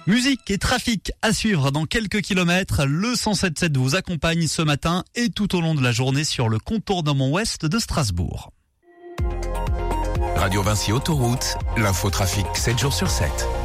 Musique et trafic à suivre dans quelques kilomètres. Le 107.7 vous accompagne ce matin et tout au long de la journée sur le contournement ouest de Strasbourg. Radio Vinci Autoroute, l'infotrafic 7 jours sur 7.